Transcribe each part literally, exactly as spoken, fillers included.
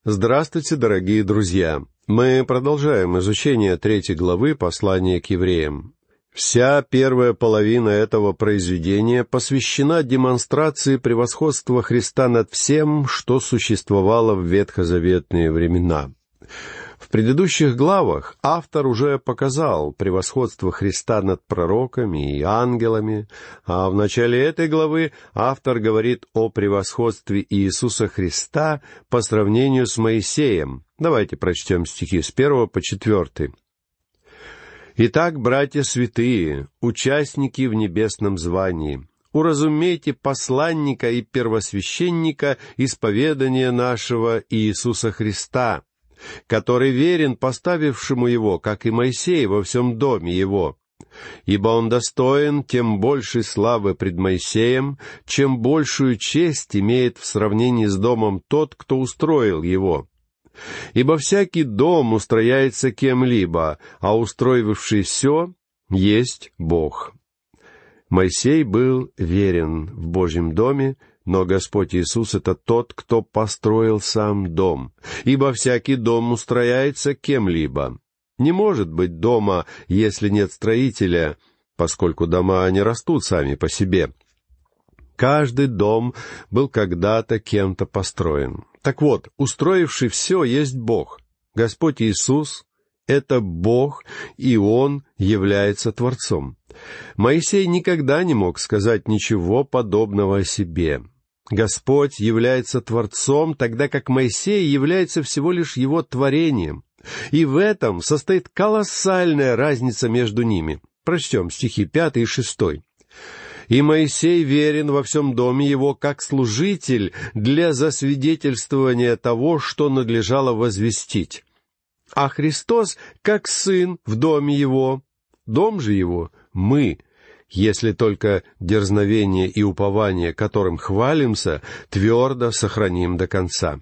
Здравствуйте, дорогие друзья! Мы продолжаем изучение третьей главы послания к евреям. Вся первая половина этого произведения посвящена демонстрации превосходства Христа над всем, что существовало в ветхозаветные времена. В предыдущих главах автор уже показал превосходство Христа над пророками и ангелами, а в начале этой главы автор говорит о превосходстве Иисуса Христа по сравнению с Моисеем. Давайте прочтем стихи с первого по четвертый. «Итак, братья святые, участники в небесном звании, уразумейте посланника и первосвященника исповедания нашего Иисуса Христа, который верен поставившему его, как и Моисей, во всем доме его. Ибо он достоин тем большей славы пред Моисеем, чем большую честь имеет в сравнении с домом тот, кто устроил его. Ибо всякий дом устрояется кем-либо, а устроивший все есть Бог. Моисей был верен в Божьем доме, но Господь Иисус — это тот, кто построил сам дом. Ибо всякий дом устрояется кем-либо. Не может быть дома, если нет строителя, поскольку дома не растут сами по себе. Каждый дом был когда-то кем-то построен. Так вот, устроивший все есть Бог. Господь Иисус — это Бог, и Он является Творцом. Моисей никогда не мог сказать ничего подобного о себе. Господь является Творцом, тогда как Моисей является всего лишь Его творением. И в этом состоит колоссальная разница между ними. Прочтем стихи пятый и шестой. «И Моисей верен во всем доме его, как служитель для засвидетельствования того, что надлежало возвестить. А Христос, как сын в доме его, дом же его — мы, если только дерзновение и упование, которым хвалимся, твердо сохраним до конца».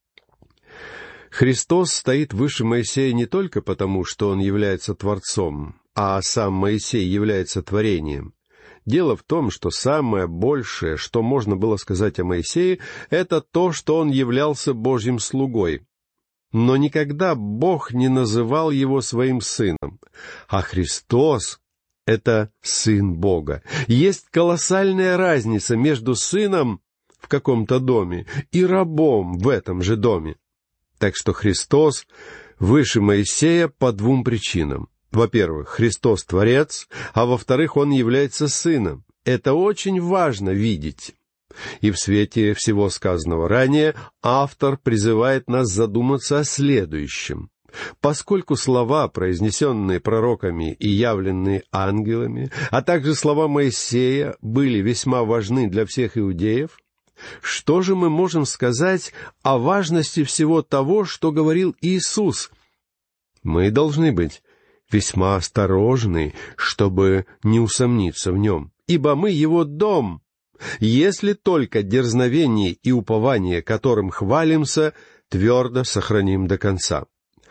Христос стоит выше Моисея не только потому, что Он является Творцом, а сам Моисей является творением. Дело в том, что самое большее, что можно было сказать о Моисее, это то, что он являлся Божьим слугой. Но никогда Бог не называл его своим сыном, а Христос — это сын Бога. Есть колоссальная разница между сыном в каком-то доме и рабом в этом же доме. Так что Христос выше Моисея по двум причинам. Во-первых, Христос — Творец, а во-вторых, Он является Сыном. Это очень важно видеть. И в свете всего сказанного ранее автор призывает нас задуматься о следующем. Поскольку слова, произнесенные пророками и явленные ангелами, а также слова Моисея были весьма важны для всех иудеев, что же мы можем сказать о важности всего того, что говорил Иисус? Мы должны быть весьма осторожны, чтобы не усомниться в Нем, ибо мы Его дом, если только дерзновение и упование, которым хвалимся, твердо сохраним до конца.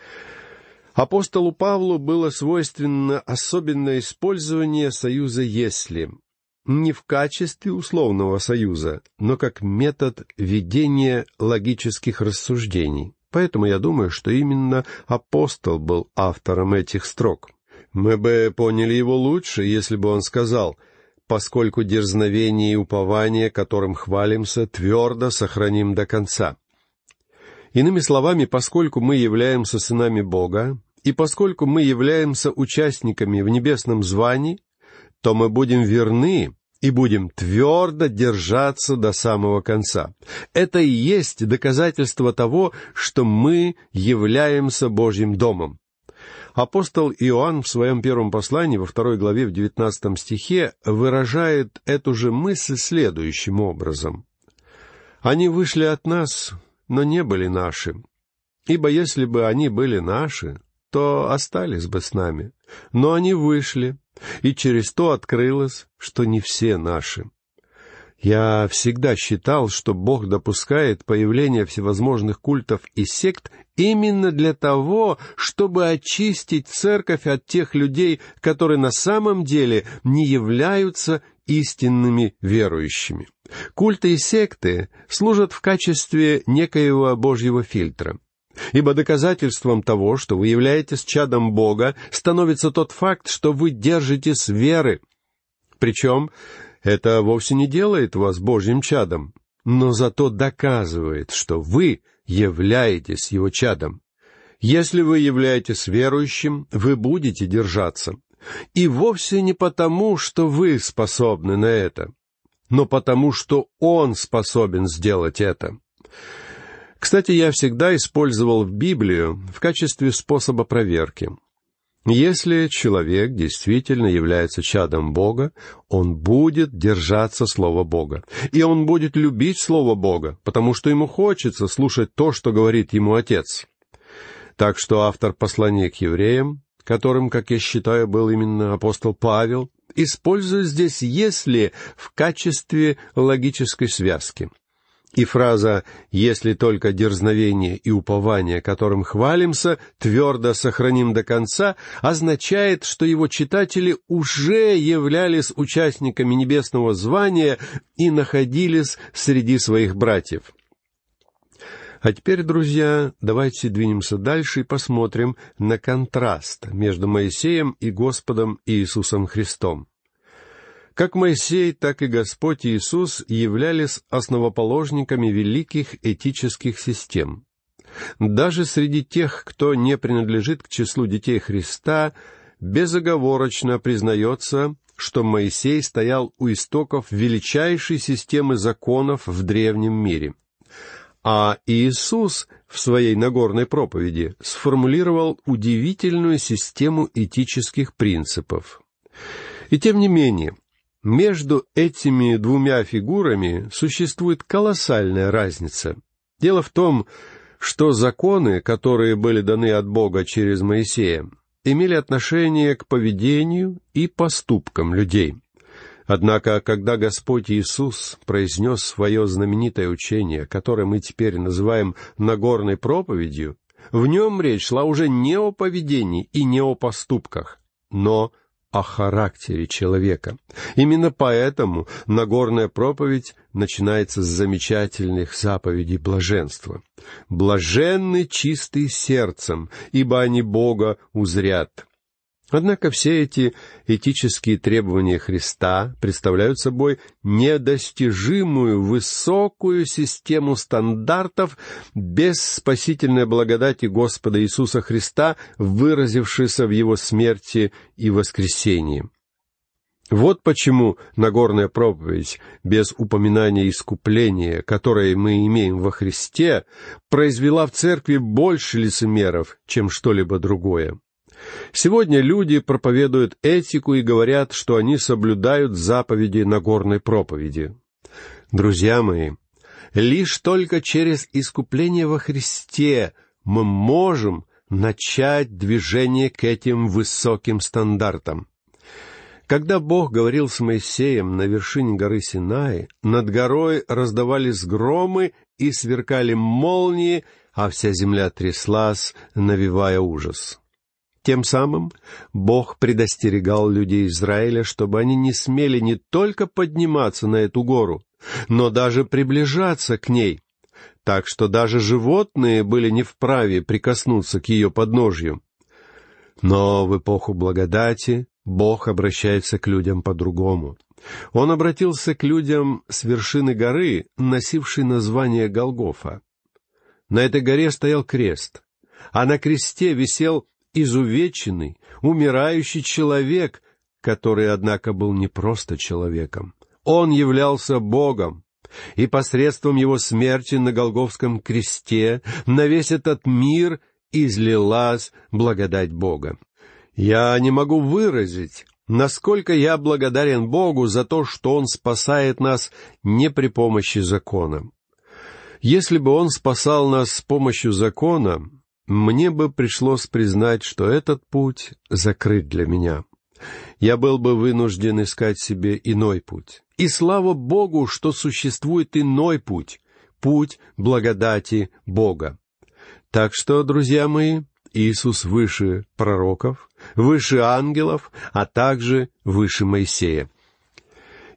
Апостолу Павлу было свойственно особенное использование союза «если», не в качестве условного союза, но как метод ведения логических рассуждений. Поэтому я думаю, что именно апостол был автором этих строк. Мы бы поняли его лучше, если бы он сказал: «Поскольку дерзновение и упование, которым хвалимся, твердо сохраним до конца». Иными словами, поскольку мы являемся сынами Бога, и поскольку мы являемся участниками в небесном звании, то мы будем верны и будем твердо держаться до самого конца. Это и есть доказательство того, что мы являемся Божьим домом. Апостол Иоанн в своем первом послании, во второй главе, в девятнадцатом стихе, выражает эту же мысль следующим образом. «Они вышли от нас, но не были наши. Ибо если бы они были наши, то остались бы с нами. Но они вышли, и через то открылось, что не все наши». Я всегда считал, что Бог допускает появление всевозможных культов и сект именно для того, чтобы очистить церковь от тех людей, которые на самом деле не являются истинными верующими. Культы и секты служат в качестве некоего Божьего фильтра. Ибо доказательством того, что вы являетесь чадом Бога, становится тот факт, что вы держитесь веры. Причем это вовсе не делает вас Божьим чадом, но зато доказывает, что вы являетесь Его чадом. Если вы являетесь верующим, вы будете держаться. И вовсе не потому, что вы способны на это, но потому, что Он способен сделать это. Кстати, я всегда использовал Библию в качестве способа проверки. Если человек действительно является чадом Бога, он будет держаться Слова Бога. И он будет любить Слово Бога, потому что ему хочется слушать то, что говорит ему Отец. Так что автор послания к евреям, которым, как я считаю, был именно апостол Павел, использует здесь «если» в качестве логической связки. И фраза «если только дерзновение и упование, которым хвалимся, твердо сохраним до конца» означает, что его читатели уже являлись участниками небесного звания и находились среди своих братьев. А теперь, друзья, давайте двинемся дальше и посмотрим на контраст между Моисеем и Господом Иисусом Христом. Как Моисей, так и Господь Иисус являлись основоположниками великих этических систем. Даже среди тех, кто не принадлежит к числу детей Христа, безоговорочно признается, что Моисей стоял у истоков величайшей системы законов в древнем мире. А Иисус в своей Нагорной проповеди сформулировал удивительную систему этических принципов. И тем не менее, между этими двумя фигурами существует колоссальная разница. Дело в том, что законы, которые были даны от Бога через Моисея, имели отношение к поведению и поступкам людей. Однако, когда Господь Иисус произнес свое знаменитое учение, которое мы теперь называем Нагорной проповедью, в нем речь шла уже не о поведении и не о поступках, но о характере человека. Именно поэтому Нагорная проповедь начинается с замечательных заповедей блаженства. «Блаженны чистые сердцем, ибо они Бога узрят». Однако все эти этические требования Христа представляют собой недостижимую высокую систему стандартов без спасительной благодати Господа Иисуса Христа, выразившейся в Его смерти и воскресении. Вот почему Нагорная проповедь, без упоминания искупления, которое мы имеем во Христе, произвела в церкви больше лицемеров, чем что-либо другое. Сегодня люди проповедуют этику и говорят, что они соблюдают заповеди Нагорной проповеди. Друзья мои, лишь только через искупление во Христе мы можем начать движение к этим высоким стандартам. Когда Бог говорил с Моисеем на вершине горы Синай, над горой раздавались громы и сверкали молнии, а вся земля тряслась, навевая ужас. Тем самым Бог предостерегал людей Израиля, чтобы они не смели не только подниматься на эту гору, но даже приближаться к ней, так что даже животные были не вправе прикоснуться к ее подножью. Но в эпоху благодати Бог обращается к людям по-другому. Он обратился к людям с вершины горы, носившей название Голгофа. На этой горе стоял крест, а на кресте висел изувеченный, умирающий человек, который, однако, был не просто человеком. Он являлся Богом, и посредством его смерти на Голгофском кресте на весь этот мир излилась благодать Бога. Я не могу выразить, насколько я благодарен Богу за то, что Он спасает нас не при помощи закона. Если бы Он спасал нас с помощью закона, мне бы пришлось признать, что этот путь закрыт для меня. Я был бы вынужден искать себе иной путь. И слава Богу, что существует иной путь, путь благодати Бога. Так что, друзья мои, Иисус выше пророков, выше ангелов, а также выше Моисея.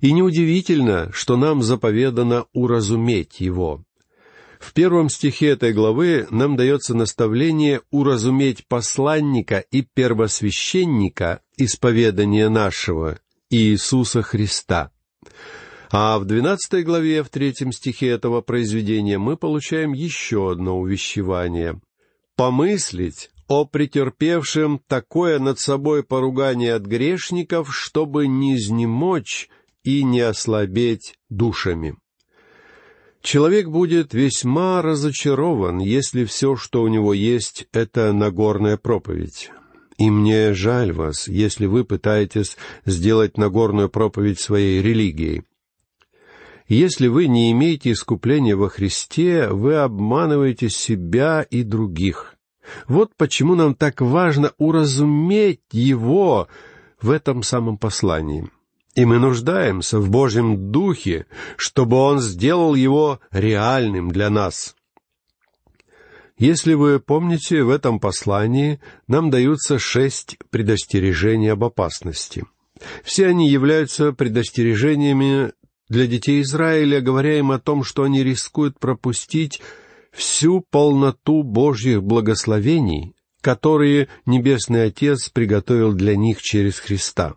И неудивительно, что нам заповедано уразуметь его. В первом стихе этой главы нам дается наставление уразуметь посланника и первосвященника исповедания нашего, Иисуса Христа. А в двенадцатой главе, в третьем стихе этого произведения, мы получаем еще одно увещевание. «Помыслить о претерпевшем такое над собой поругание от грешников, чтобы не изнемочь и не ослабеть душами». Человек будет весьма разочарован, если все, что у него есть, — это Нагорная проповедь. И мне жаль вас, если вы пытаетесь сделать Нагорную проповедь своей религией. Если вы не имеете искупления во Христе, вы обманываете себя и других. Вот почему нам так важно уразуметь Его в этом самом послании. И мы нуждаемся в Божьем Духе, чтобы Он сделал его реальным для нас. Если вы помните, в этом послании нам даются шесть предостережений об опасности. Все они являются предостережениями для детей Израиля, говоря им о том, что они рискуют пропустить всю полноту Божьих благословений, которые Небесный Отец приготовил для них через Христа.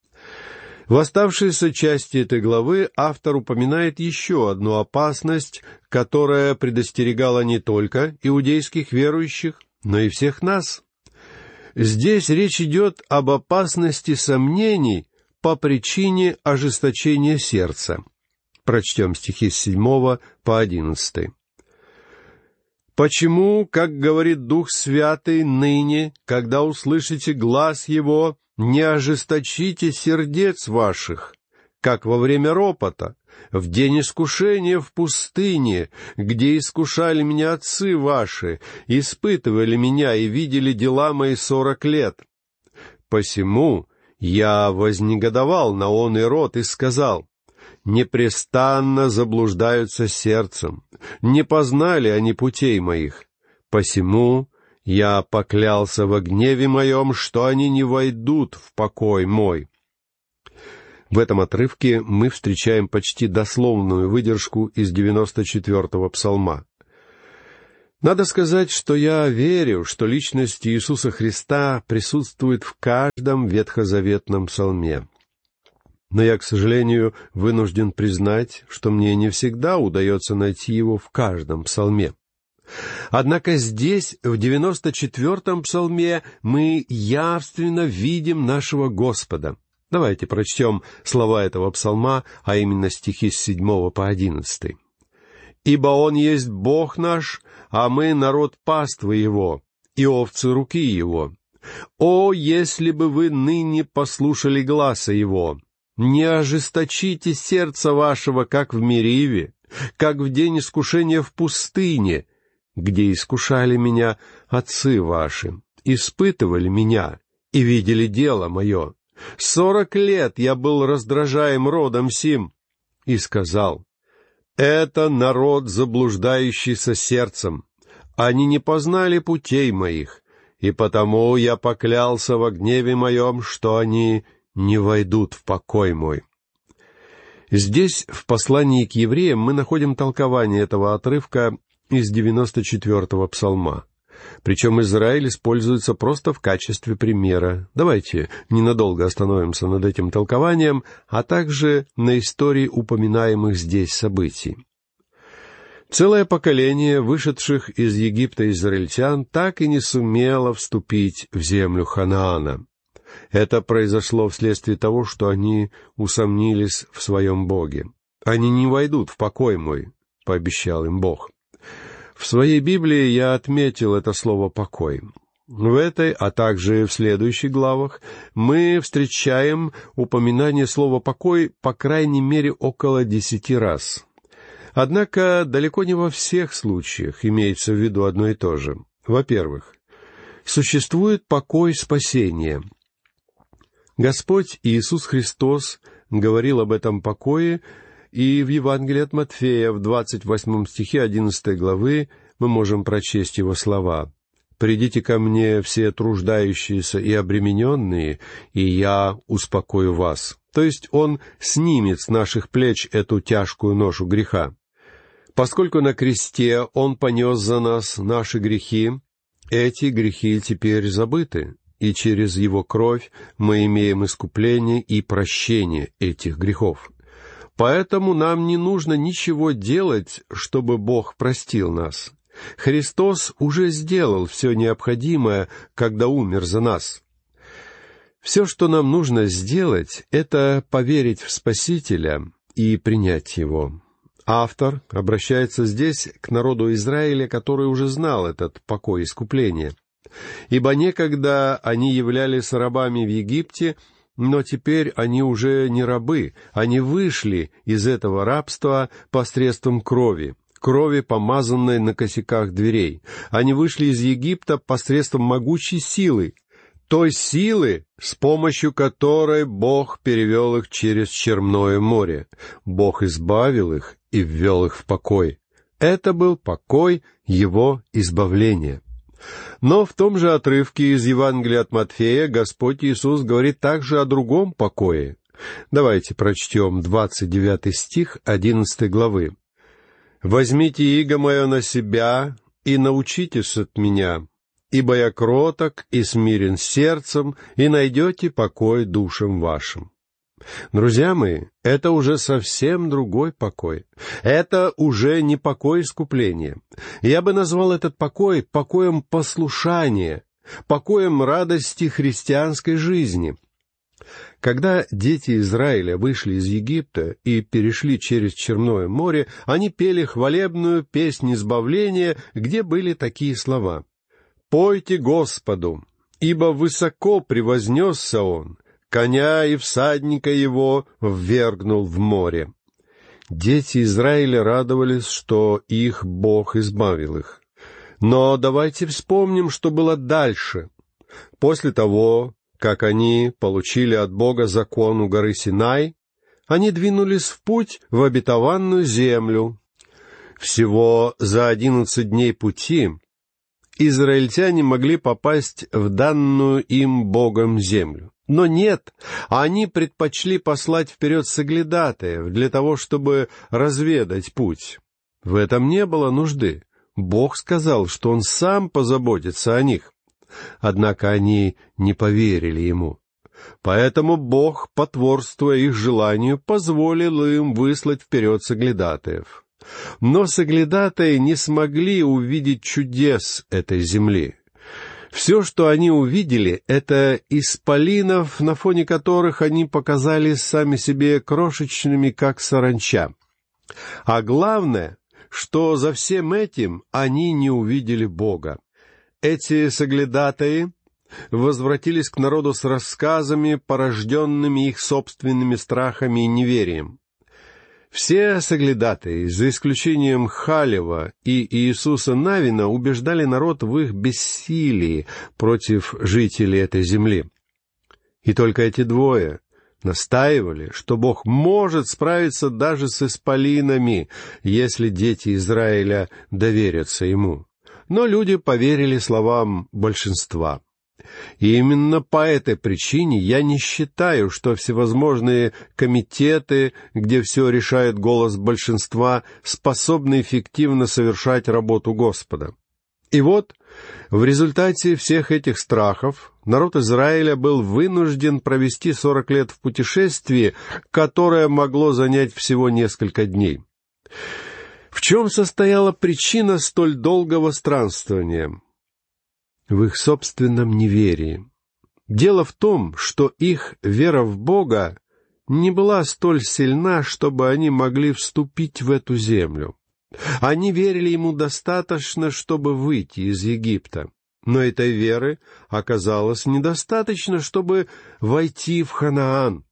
В оставшейся части этой главы автор упоминает еще одну опасность, которая предостерегала не только иудейских верующих, но и всех нас. Здесь речь идет об опасности сомнений по причине ожесточения сердца. Прочтем стихи с седьмого по одиннадцатый. «Почему, как говорит Дух Святый, ныне, когда услышите глас Его, не ожесточите сердец ваших, как во время ропота, в день искушения в пустыне, где искушали меня отцы ваши, испытывали меня и видели дела мои сорок лет. Посему я вознегодовал на он и род и сказал: непрестанно заблуждаются сердцем, не познали они путей моих. Посему я поклялся во гневе моем, что они не войдут в покой мой». В этом отрывке мы встречаем почти дословную выдержку из девяносто четвёртого псалма. Надо сказать, что я верю, что личность Иисуса Христа присутствует в каждом ветхозаветном псалме. Но я, к сожалению, вынужден признать, что мне не всегда удается найти его в каждом псалме. Однако здесь, в девяносто четвёртом псалме, мы явственно видим нашего Господа. Давайте прочтем слова этого псалма, а именно стихи с седьмого по одиннадцатый. «Ибо Он есть Бог наш, а мы народ паствы Его, и овцы руки Его. О, если бы вы ныне послушали гласа Его! Не ожесточите сердце вашего, как в Мериве, как в день искушения в пустыне, где искушали меня отцы ваши, испытывали меня и видели дело мое. Сорок лет я был раздражаем родом сим, и сказал: это народ, заблуждающийся сердцем, они не познали путей моих, и потому я поклялся во гневе моем, что они не войдут в покой мой». Здесь, в послании к евреям, мы находим толкование этого отрывка из девяносто четвёртого псалма. Причем Израиль используется просто в качестве примера. Давайте ненадолго остановимся над этим толкованием, а также на истории упоминаемых здесь событий. Целое поколение вышедших из Египта израильтян так и не сумело вступить в землю Ханаана. Это произошло вследствие того, что они усомнились в своем Боге. «Они не войдут в покой мой», — пообещал им Бог. В своей Библии я отметил это слово «покой». В этой, а также в следующих главах мы встречаем упоминание слова «покой» по крайней мере около десяти раз. Однако далеко не во всех случаях имеется в виду одно и то же. Во-первых, существует покой спасения. Господь Иисус Христос говорил об этом покое, и в Евангелии от Матфея в двадцать восьмом стихе одиннадцатой главы мы можем прочесть его слова: «Придите ко мне все труждающиеся и обремененные, и я успокою вас». То есть Он снимет с наших плеч эту тяжкую ношу греха. Поскольку на кресте Он понес за нас наши грехи, эти грехи теперь забыты, и через Его кровь мы имеем искупление и прощение этих грехов. Поэтому нам не нужно ничего делать, чтобы Бог простил нас. Христос уже сделал все необходимое, когда умер за нас. Все, что нам нужно сделать, это поверить в Спасителя и принять Его. Автор обращается здесь к народу Израиля, который уже знал этот покой искупления. «Ибо некогда они являлись рабами в Египте, но теперь они уже не рабы, они вышли из этого рабства посредством крови, крови, помазанной на косяках дверей. Они вышли из Египта посредством могучей силы, той силы, с помощью которой Бог перевел их через Черное море. Бог избавил их и ввел их в покой. Это был покой Его избавления». Но в том же отрывке из Евангелия от Матфея Господь Иисус говорит также о другом покое. Давайте прочтем двадцать девятый стих одиннадцатой главы. «Возьмите иго мое на себя и научитесь от меня, ибо я кроток и смирен сердцем, и найдете покой душам вашим». Друзья мои, это уже совсем другой покой. Это уже не покой искупления. Я бы назвал этот покой покоем послушания, покоем радости христианской жизни. Когда дети Израиля вышли из Египта и перешли через Черное море, они пели хвалебную песнь избавления, где были такие слова: «Пойте Господу, ибо высоко превознесся Он, коня и всадника его ввергнул в море». Дети Израиля радовались, что их Бог избавил их. Но давайте вспомним, что было дальше. После того, как они получили от Бога закон у горы Синай, они двинулись в путь в обетованную землю. Всего за одиннадцать дней пути израильтяне могли попасть в данную им Богом землю. Но нет, они предпочли послать вперед соглядатаев для того, чтобы разведать путь. В этом не было нужды. Бог сказал, что Он сам позаботится о них. Однако они не поверили Ему. Поэтому Бог, потворствуя их желанию, позволил им выслать вперед соглядатаев. Но соглядатаи не смогли увидеть чудес этой земли. Все, что они увидели, это исполинов, на фоне которых они показались сами себе крошечными, как саранча. А главное, что за всем этим они не увидели Бога. Эти соглядатаи возвратились к народу с рассказами, порожденными их собственными страхами и неверием. Все соглядатаи, за исключением Халева и Иисуса Навина, убеждали народ в их бессилии против жителей этой земли. И только эти двое настаивали, что Бог может справиться даже с исполинами, если дети Израиля доверятся Ему. Но люди поверили словам большинства. И именно по этой причине я не считаю, что всевозможные комитеты, где все решает голос большинства, способны эффективно совершать работу Господа. И вот, в результате всех этих страхов, народ Израиля был вынужден провести сорок лет в путешествии, которое могло занять всего несколько дней. В чем состояла причина столь долгого странствования? В их собственном неверии. Дело в том, что их вера в Бога не была столь сильна, чтобы они могли вступить в эту землю. Они верили Ему достаточно, чтобы выйти из Египта. Но этой веры оказалось недостаточно, чтобы войти в Ханаан.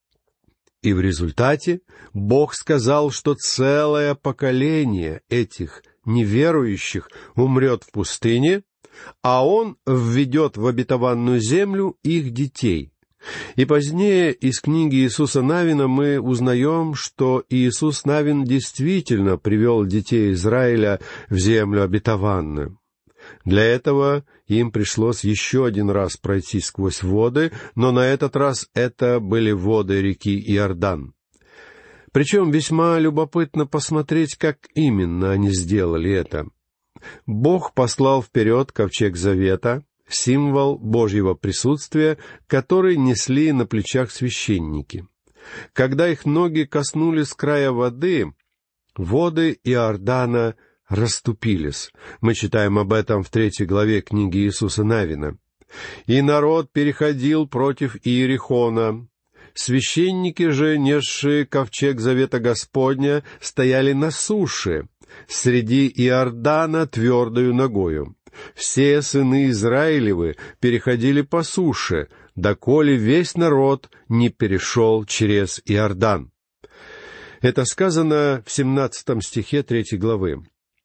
И в результате Бог сказал, что целое поколение этих неверующих умрет в пустыне, а Он введет в обетованную землю их детей. И позднее из книги Иисуса Навина мы узнаем, что Иисус Навин действительно привел детей Израиля в землю обетованную. Для этого им пришлось еще один раз пройти сквозь воды, но на этот раз это были воды реки Иордан. Причем весьма любопытно посмотреть, как именно они сделали это. Бог послал вперед ковчег завета, символ Божьего присутствия, который несли на плечах священники. Когда их ноги коснулись края воды, воды Иордана расступились. Мы читаем об этом в третьей главе книги Иисуса Навина. «И народ переходил против Иерихона. Священники же, несшие ковчег завета Господня, стояли на суше, среди Иордана твердою ногою. Все сыны Израилевы переходили по суше, доколе весь народ не перешел через Иордан». Это сказано в семнадцатом стихе третьей главы.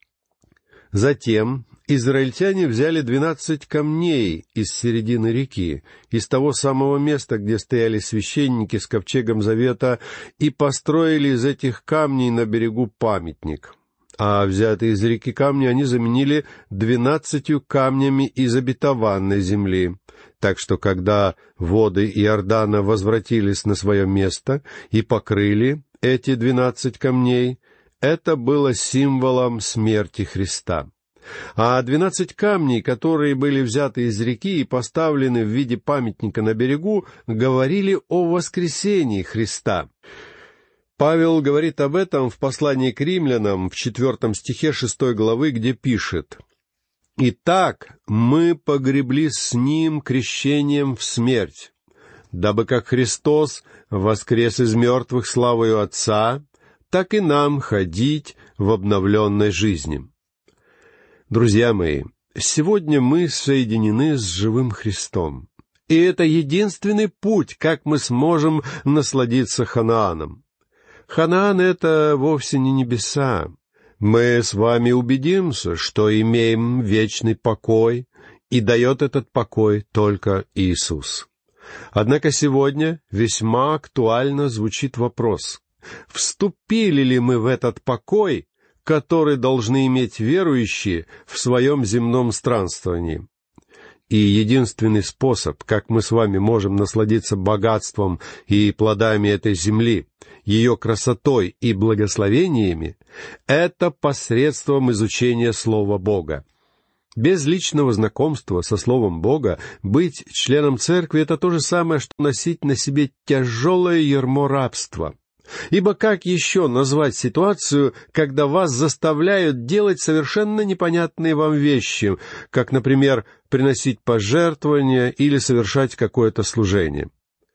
«Затем израильтяне взяли двенадцать камней из середины реки, из того самого места, где стояли священники с ковчегом завета, и построили из этих камней на берегу памятник. А взятые из реки камни они заменили двенадцатью камнями из обетованной земли. Так что, когда воды Иордана возвратились на свое место и покрыли эти двенадцать камней, это было символом смерти Христа. А двенадцать камней, которые были взяты из реки и поставлены в виде памятника на берегу, говорили о воскресении Христа. Павел говорит об этом в послании к римлянам в четвертом стихе шестой главы, где пишет: «Итак, мы погреблись с Ним крещением в смерть, дабы как Христос воскрес из мертвых славою Отца, так и нам ходить в обновленной жизни». Друзья мои, сегодня мы соединены с живым Христом, и это единственный путь, как мы сможем насладиться Ханааном. Ханаан — это вовсе не небеса. Мы с вами убедимся, что имеем вечный покой, и дает этот покой только Иисус. Однако сегодня весьма актуально звучит вопрос: вступили ли мы в этот покой, который должны иметь верующие в своем земном странствовании? И единственный способ, как мы с вами можем насладиться богатством и плодами этой земли, ее красотой и благословениями, это посредством изучения Слова Бога. Без личного знакомства со Словом Бога быть членом церкви — это то же самое, что носить на себе тяжелое ярмо рабства. Ибо как еще назвать ситуацию, когда вас заставляют делать совершенно непонятные вам вещи, как, например, приносить пожертвования или совершать какое-то служение?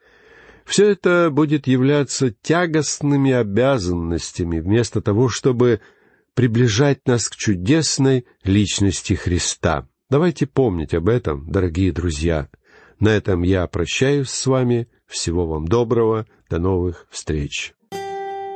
Все это будет являться тягостными обязанностями, вместо того, чтобы приближать нас к чудесной личности Христа. Давайте помнить об этом, дорогие друзья. На этом я прощаюсь с вами. Всего вам доброго. До новых встреч.